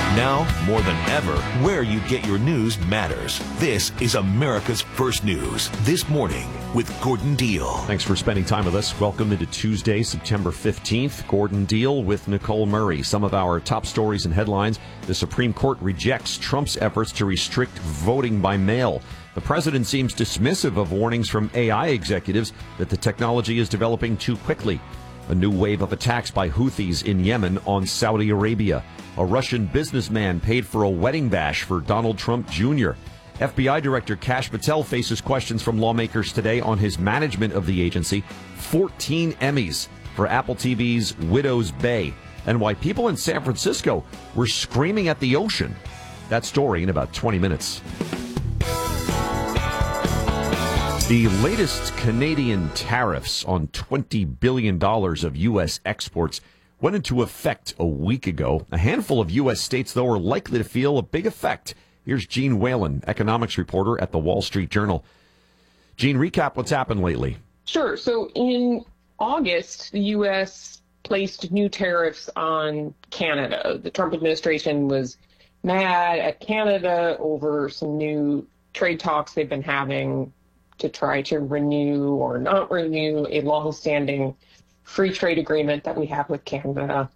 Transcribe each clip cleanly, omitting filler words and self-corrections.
Now, more than ever, where you get your news matters. This is America's First News. This morning with Gordon Deal. Thanks for spending time with us. Welcome into Tuesday, September 15th. Gordon Deal with Nicole Murray. Some of our top stories and headlines. The Supreme Court rejects Trump's efforts to restrict voting by mail. The president seems dismissive of warnings from AI executives that the technology is developing too quickly. A new wave of attacks by Houthis in Yemen on Saudi Arabia. A Russian businessman paid for a wedding bash for Donald Trump Jr. FBI Director Kash Patel faces questions from lawmakers today on his management of the agency. 14 Emmys for Apple TV's Widow's Bay. And why people in San Francisco were screaming at the ocean. That story in about 20 minutes. The latest Canadian tariffs on $20 billion of U.S. exports went into effect a week ago. A handful of U.S. states, though, are likely to feel a big effect. Here's Gene Whalen, economics reporter at the Wall Street Journal. Gene, recap what's happened lately. Sure. So in August, the U.S. placed new tariffs on Canada. The Trump administration was mad at Canada over some new trade talks they've been having to try to renew or not renew a longstanding free trade agreement that we have with Canada.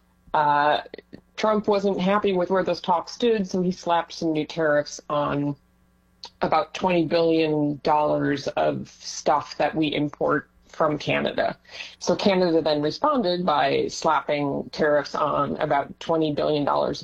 Trump wasn't happy with where those talks stood, so he slapped some new tariffs on about $20 billion of stuff that we import from Canada. So Canada then responded by slapping tariffs on about $20 billion of